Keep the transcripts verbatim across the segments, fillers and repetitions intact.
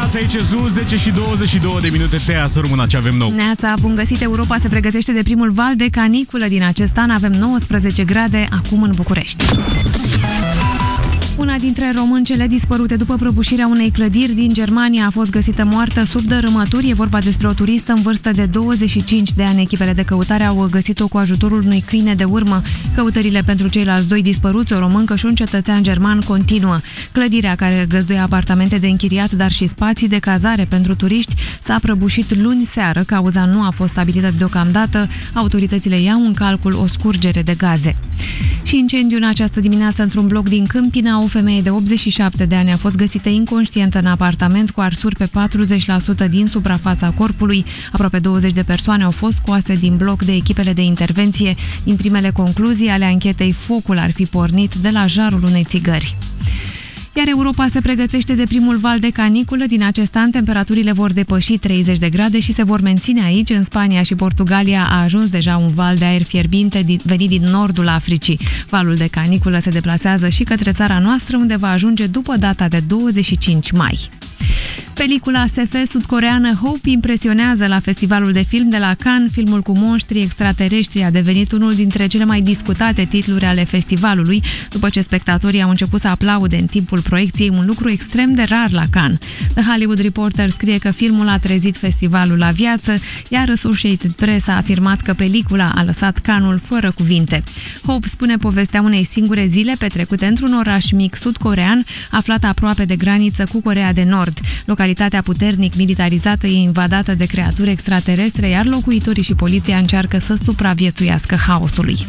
dimineața, aici Zu, zece și douăzeci și două de minute, Tea, să rămână ce avem nou. Neața, bun găsit, Europa se pregătește de primul val de caniculă din acest an. Avem nouăsprezece grade acum în București. Una dintre româncele dispărute după prăbușirea unei clădiri din Germania a fost găsită moartă sub dărâmături. E vorba despre o turistă în vârstă de douăzeci și cinci de ani. Echipele de căutare au găsit-o cu ajutorul unui câine de urmă. Căutările pentru ceilalți doi dispăruți, o româncă și un cetățean german, continuă. Clădirea, care găzduie apartamente de închiriat, dar și spații de cazare pentru turiști, s-a prăbușit luni seară. Cauza nu a fost stabilită deocamdată. Autoritățile iau în calcul o scurgere de gaze. Și incendiu în această dimineață într-un bloc din Câmpina. O femeie de optzeci și șapte de ani a fost găsită inconștientă în apartament cu arsuri pe patruzeci la sută din suprafața corpului. Aproape douăzeci de persoane au fost scoase din bloc de echipele de intervenție. Din primele concluzii ale anchetei, focul ar fi pornit de la jarul unei țigări. Iar Europa se pregătește de primul val de caniculă din acest an. Temperaturile vor depăși treizeci de grade și se vor menține aici. În Spania și Portugalia a ajuns deja un val de aer fierbinte venit din nordul Africii. Valul de caniculă se deplasează și către țara noastră, unde va ajunge după data de douăzeci și cinci mai. Película S F sud-coreană Hope impresionează la festivalul de film de la Cannes. Filmul cu monștri extraterestri a devenit unul dintre cele mai discutate titluri ale festivalului, după ce spectatorii au început să aplaude în timpul proiecției, un lucru extrem de rar la Cannes. The Hollywood Reporter scrie că filmul a trezit festivalul la viață, iar Associated Press a afirmat că pelicula a lăsat Cannes-ul fără cuvinte. Hope spune povestea unei singure zile petrecute într-un oraș mic sud-corean, aflat aproape de graniță cu Coreea de Nord. Localitatea puternic militarizată e invadată de creaturi extraterestre, iar locuitorii și poliția încearcă să supraviețuiască haosului.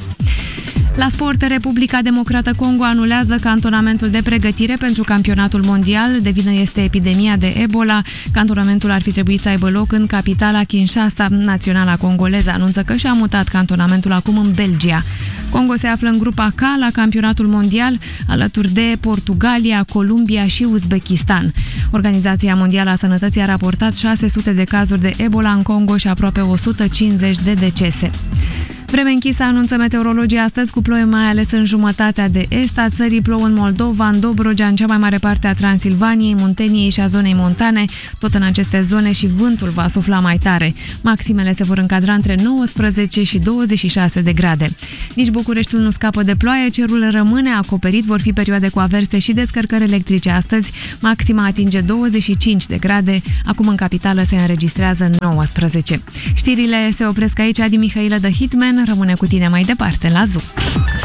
La sport, Republica Democrată Congo anulează cantonamentul de pregătire pentru campionatul mondial. De vină este epidemia de Ebola. Cantonamentul ar fi trebuit să aibă loc în capitala Kinshasa. Naționala congoleză anunță că și-a mutat cantonamentul acum în Belgia. Congo se află în grupa K la campionatul mondial, alături de Portugalia, Columbia și Uzbekistan. Organizația Mondială a Sănătății a raportat șase sute de cazuri de Ebola în Congo și aproape o sută cincizeci de decese. Vreme închisă, anunță meteorologii astăzi, cu ploi mai ales în jumătatea de est a țării. Plouă în Moldova, în Dobrogea, în cea mai mare parte a Transilvaniei, Munteniei și a zonei montane. Tot în aceste zone și vântul va sufla mai tare. Maximele se vor încadra între nouăsprezece și douăzeci și șase de grade. Nici Bucureștiul nu scapă de ploaie, cerul rămâne acoperit, vor fi perioade cu averse și descărcări electrice astăzi. Maxima atinge douăzeci și cinci de grade, acum în capitală se înregistrează nouăsprezece. Știrile se opresc aici. Adi Mihailă, The Hitman, rămâne cu tine mai departe la Zu.